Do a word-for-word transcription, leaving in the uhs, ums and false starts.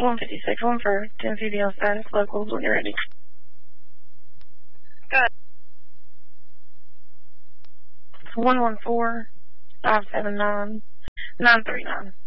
one fifty-six, one for ten C D L status, locals when you're ready. Good. one one four, five seven nine, nine three nine.